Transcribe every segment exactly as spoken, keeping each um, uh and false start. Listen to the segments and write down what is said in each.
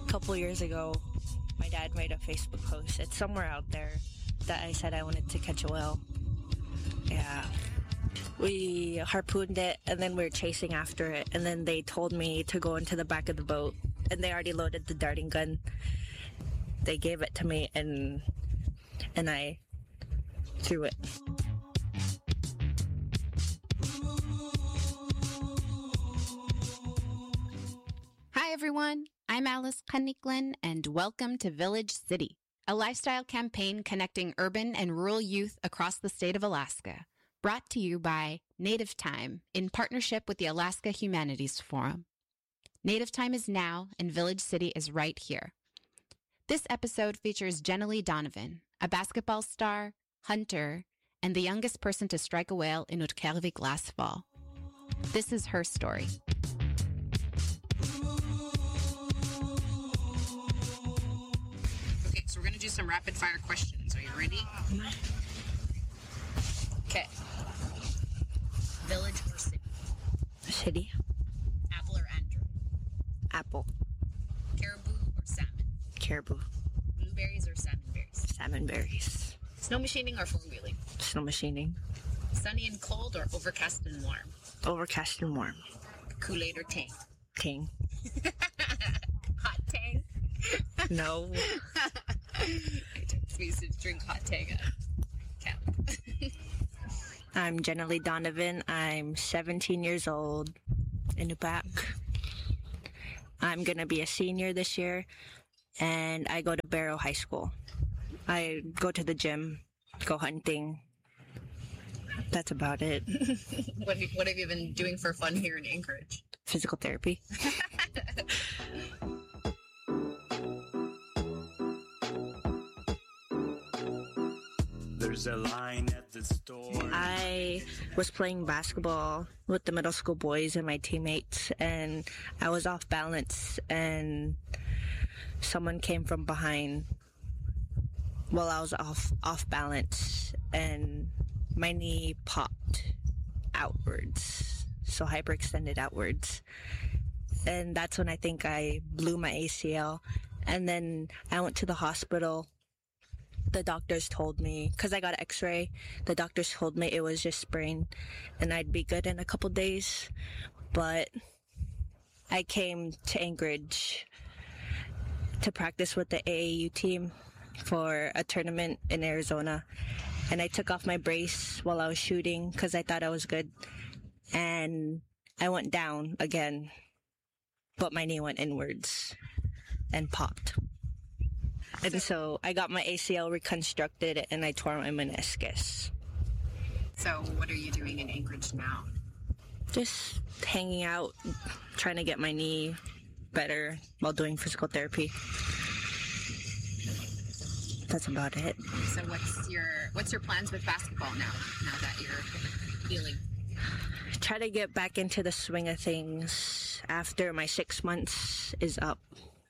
couple years ago, my dad made a Facebook post. It's somewhere out there that I said I wanted to catch a whale. Yeah. We harpooned it, and then we were chasing after it. And then they told me to go into the back of the boat. And they already loaded the darting gun. They gave it to me, and and I threw it. Hi, everyone. I'm Alice Kaniklan, and welcome to Village City, a lifestyle campaign connecting urban and rural youth across the state of Alaska, brought to you by Native Time in partnership with the Alaska Humanities Forum. Native Time is now, and Village City is right here. This episode features Jenny Donovan, a basketball star, hunter, and the youngest person to strike a whale in Utqiagvik last fall. This is her story. Okay, so we're going to do some rapid fire questions. Are you ready? Okay. Village or city? City. Apple or Android? Apple. Caribou or salmon? Caribou. Blueberries or salmon berries? Salmon berries. Snow machining or four-wheeling? Snow machining. Sunny and cold or overcast and warm? Overcast and warm. Kool-Aid or Tang? King. Hot Tang? No. We used to drink hot Tang at camp. I'm Jenny Donovan. I'm seventeen years old in Upak. I'm going to be a senior this year, and I go to Barrow High School. I go to the gym, go hunting. That's about it. what, what have you been doing for fun here in Anchorage? Physical therapy. There's a line at the store. I was playing basketball with the middle school boys and my teammates, and I was off balance, and someone came from behind while I was off off balance, and my knee popped outwards, so hyperextended outwards. And that's when I think I blew my A C L. And then I went to the hospital. The doctors told me, because I got an x-ray, the doctors told me it was just sprained and I'd be good in a couple days. But I came to Anchorage to practice with the A A U team for a tournament in Arizona. And I took off my brace while I was shooting because I thought I was good. And I went down again, but my knee went inwards and popped. And so I got my A C L reconstructed and I tore my meniscus. So what are you doing in Anchorage now? Just hanging out, trying to get my knee better while doing physical therapy. That's about it. So what's your what's your plans with basketball now, now that you're healing? Try to get back into the swing of things after my six months is up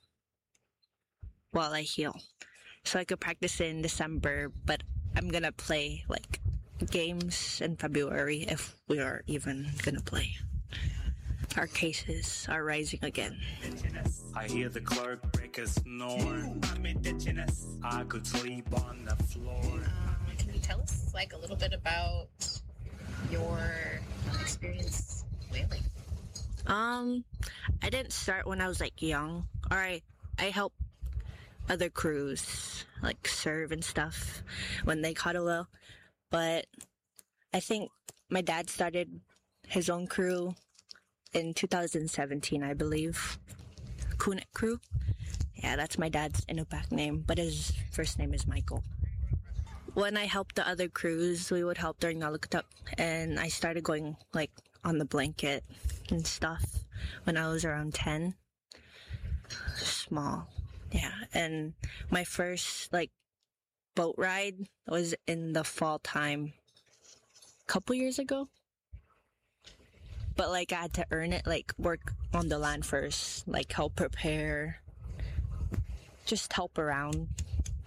while I heal. So I could practice in December, but I'm going to play like games in February if we are even going to play. Our cases are rising again. I hear the clerk break a snore. I'm indigenous. I could sleep on the floor. Um, can you tell us like a little bit about your experience whaling? Um, I didn't start when I was like young. All right, I helped other crews like serve and stuff when they caught a whale. But I think my dad started his own crew in two thousand seventeen, I believe. Kunik Crew. Yeah, that's my dad's Inupiaq name, but his first name is Michael. When I helped the other crews, we would help during Naluktup, and I started going like on the blanket and stuff when I was around ten. Small. Yeah, and my first like boat ride was in the fall time a couple years ago. But like I had to earn it, like work on the land first, like help prepare, just help around,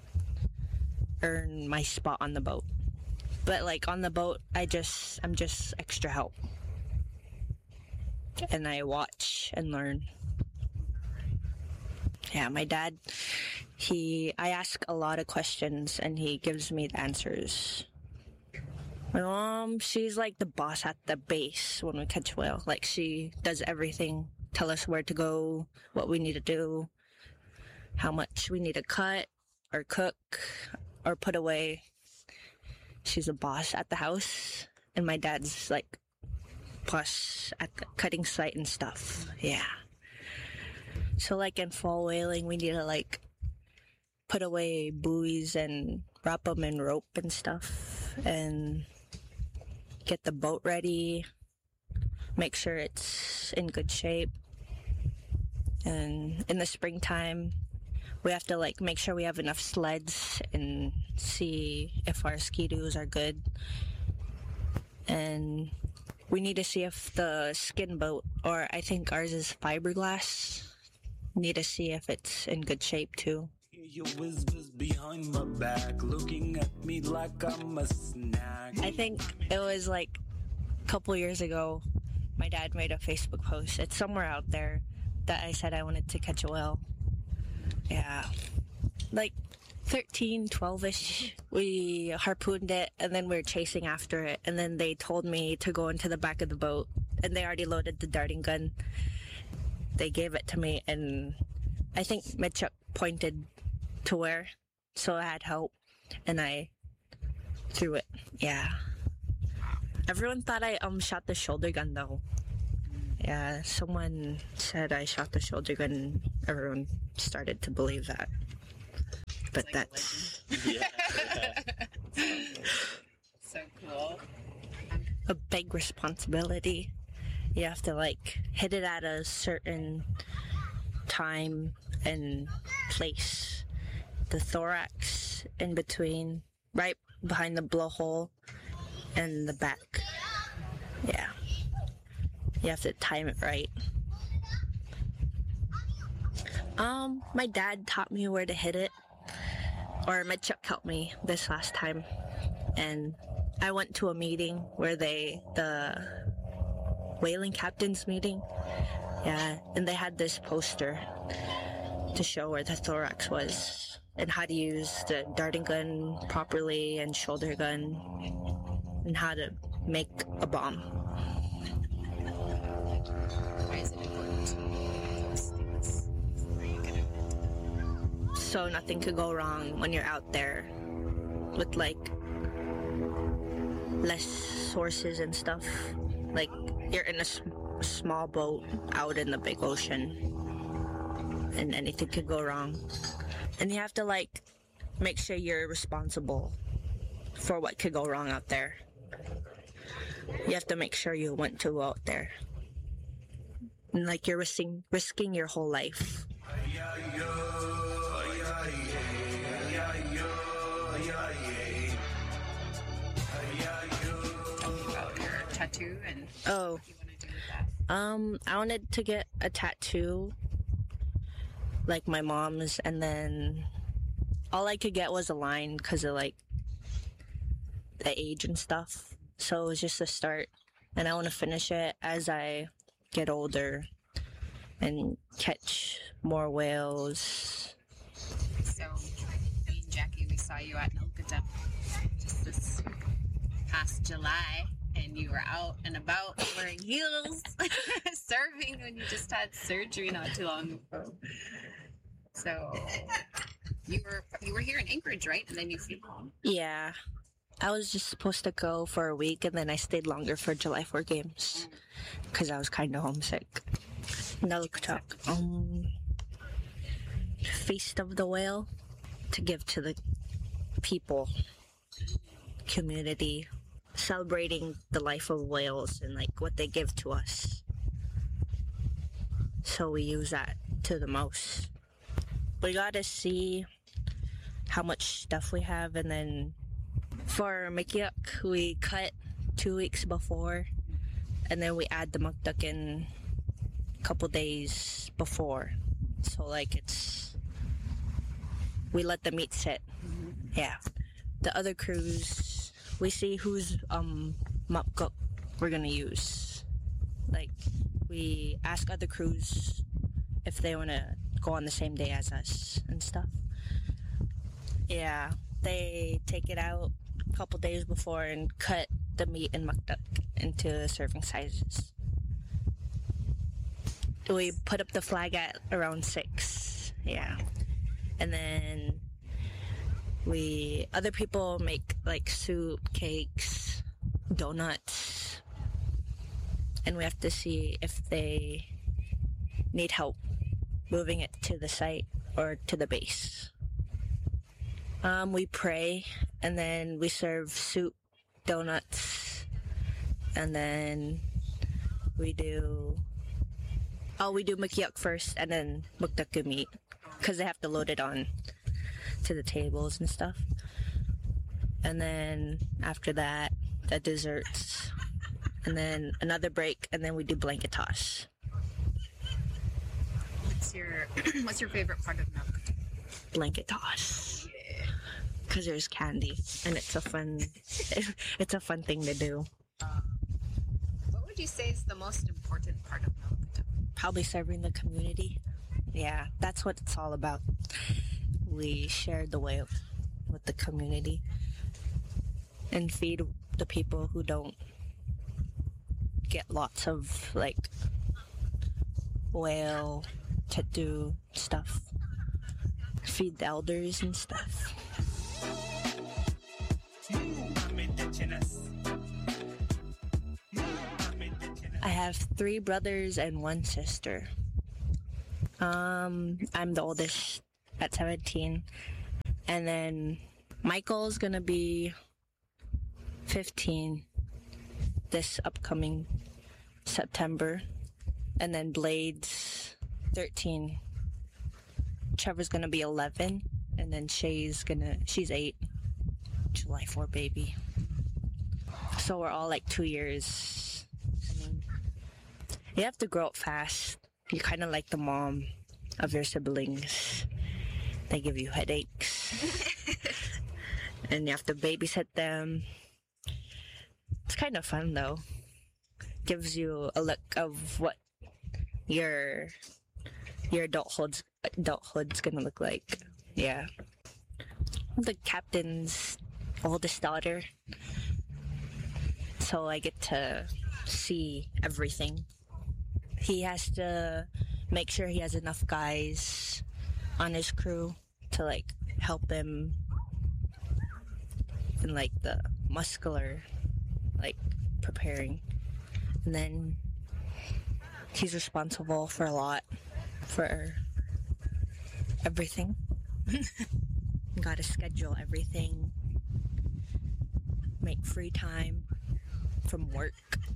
earn my spot on the boat. But like on the boat, I just, I'm just extra help. And I watch and learn. Yeah, my dad, he, I ask a lot of questions and he gives me the answers. My mom, she's like the boss at the base when we catch whale. Like, she does everything, tell us where to go, what we need to do, how much we need to cut or cook or put away. She's a boss at the house, and my dad's like boss at the cutting site and stuff. Yeah. So like in fall whaling, we need to like put away buoys and wrap them in rope and stuff and get the boat ready, make sure it's in good shape. And in the springtime, we have to like make sure we have enough sleds and see if our ski-doos are good. And we need to see if the skin boat, or I think ours is fiberglass, need to see if it's in good shape too. Your whispers behind my back, looking at me like I'm a snack. I think it was like a couple years ago, my dad made a Facebook post. It's somewhere out there that I said I wanted to catch a whale. Yeah. Like thirteen, twelve-ish, we harpooned it and then we were chasing after it. And then they told me to go into the back of the boat and they already loaded the darting gun. They gave it to me and I think Mitchuk pointed to where, so I had help and I threw it. Yeah. Everyone thought I um shot the shoulder gun though. Yeah, someone said I shot the shoulder gun. Everyone started to believe that. But like that's yeah. So cool. a big responsibility. You have to like hit it at a certain time and place. The thorax in between, right behind the blowhole, and the back. Yeah. You have to time it right. Um, my dad taught me where to hit it. Or Mitchuk helped me this last time. And I went to a meeting where they, the whaling captains meeting. Yeah, and they had this poster to show where the thorax was and how to use the darting gun properly and shoulder gun and how to make a bomb. Why is it important to those things? Are you gonna... So nothing could go wrong when you're out there with like less sources and stuff. Like you're in a s- small boat out in the big ocean and anything could go wrong. And you have to like make sure you're responsible for what could go wrong out there. You have to make sure you went to go out there. And like you're risking risking your whole life. About your tattoo and Oh, what you want to do with that? um, I wanted to get a tattoo like my mom's, and then all I could get was a line because of like the age and stuff. So it was just a start, and I want to finish it as I get older and catch more whales. So, me and Jackie, we saw you at Nilkata just this past July, and you were out and about wearing heels, serving when you just had surgery not too long ago. So, you were you were here in Anchorage, right? And then you flew home. Yeah, I was just supposed to go for a week, and then I stayed longer for July fourth games because I was kind of homesick. Naluktak, um, Feast of the Whale to give to the people, community, celebrating the life of whales and like what they give to us. So we use that to the most. We gotta see how much stuff we have, and then for Mikyuk, we cut two weeks before, and then we add the mukduk in a couple days before. So like it's, we let the meat sit. Yeah. The other crews, we see whose um mukduk we're gonna use. Like we ask other crews if they wanna go on the same day as us and stuff. Yeah, they take it out a couple days before and cut the meat and makdak into serving sizes. We put up the flag at around six. Yeah. And then we, other people make like soup, cakes, donuts. And we have to see if they need help moving it to the site or to the base. Um, we pray, and then we serve soup, donuts, and then we do, oh, we do makiyak first, and then mukdak meat, because they have to load it on to the tables and stuff. And then after that, the desserts, and then another break, and then we do blanket toss. What's your What's your favorite part of Nalukatang? Blanket toss. Because there's candy, and it's a fun, it's a fun thing to do. What would you say is the most important part of Nalukatang? Probably serving the community. Yeah, that's what it's all about. We share the way with the community and feed the people who don't get lots of like whale to do stuff. Feed the elders and stuff. I have three brothers and one sister. Um, I'm the oldest at seventeen. And then Michael's gonna be fifteen this upcoming September. And then Blade's thirteen. Trevor's gonna be eleven. And then Shay's gonna, she's eight. July fourth baby. So we're all like two years. I mean, you have to grow up fast. You're kind of like the mom of your siblings. They give you headaches. And you have to babysit them. It's kind of fun though. Gives you a look of what your your adulthood's adulthood's gonna look like. Yeah. The captain's oldest daughter. So I get to see everything. He has to make sure he has enough guys on his crew to like help him in like the muscular like preparing. And then he's responsible for a lot, for everything. Gotta schedule everything, make free time from work.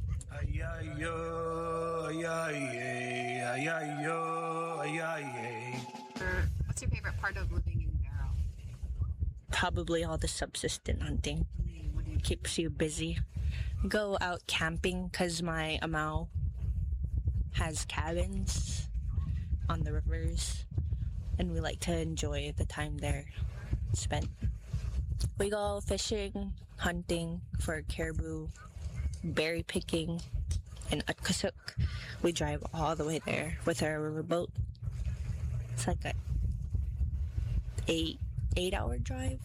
What's your favorite part of living in Barrow? Probably all the subsistence hunting. What do you Keeps you busy. Go out camping because my amau has cabins on the rivers, and we like to enjoy the time there spent. We go fishing, hunting for caribou, berry picking, in Utkasuk. We drive all the way there with our riverboat. It's like a eight eight hour drive.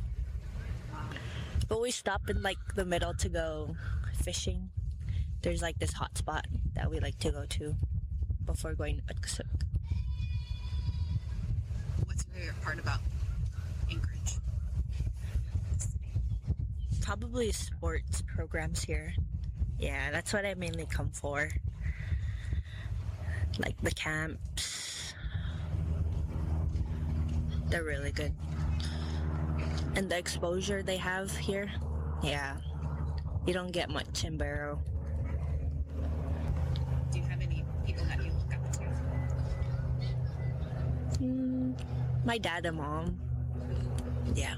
But we stop in like the middle to go fishing. There's like this hot spot that we like to go to before going to Utkasuk. What's your favorite part about Anchorage? Probably sports programs here. Yeah, that's what I mainly come for. Like the camps. They're really good. And the exposure they have here, yeah. You don't get much in Barrow. Do you have any people that you look up to? Mm, my dad and mom. Yeah.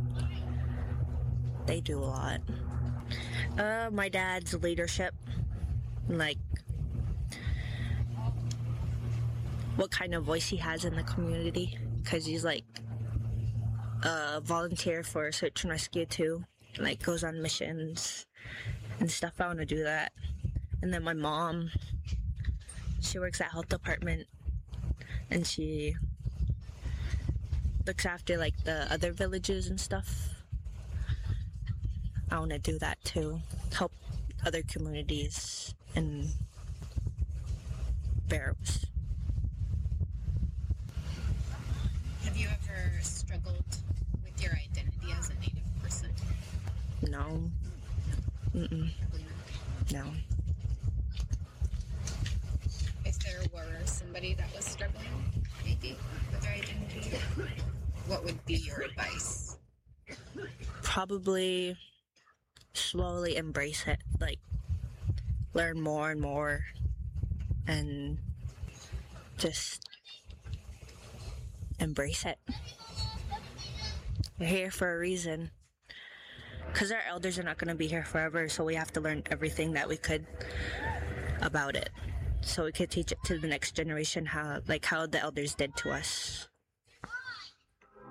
They do a lot. Uh, my dad's leadership. Like, what kind of voice he has in the community. Because he's like a volunteer for search and rescue too. Like, goes on missions and stuff. I want to do that. And then my mom, she works at health department. and she looks after like the other villages and stuff. I want to do that too. Help other communities in Barrows. Have you ever struggled with your identity as a Native person? No. Mm-mm. Probably not. No. If there were somebody that was struggling, maybe, with their identity, what would be your advice? Probably slowly embrace it. Like, learn more and more. And just embrace it. We're here for a reason. Because our elders are not going to be here forever, so we have to learn everything that we could about it. So we could teach it to the next generation how, like how the elders did to us.